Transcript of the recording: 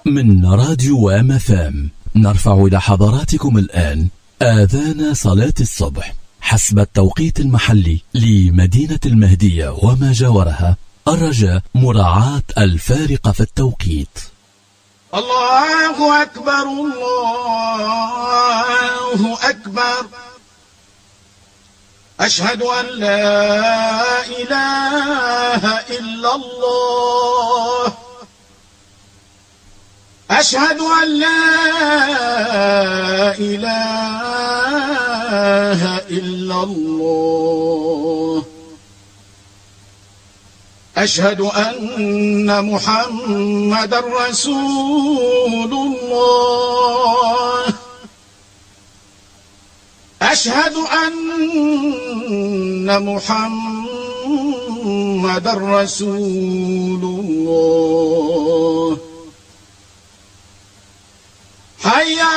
من راديو MFM نرفع إلى حضراتكم الآن آذان صلاة الصبح حسب التوقيت المحلي لمدينة المهدية وما جاورها، الرجاء مراعاة الفارق في التوقيت. الله أكبر الله أكبر، أشهد أن لا إله إلا الله، أشهد أن لا إله إلا الله، أشهد أن محمد رسول الله، أشهد أن محمد رسول الله. حي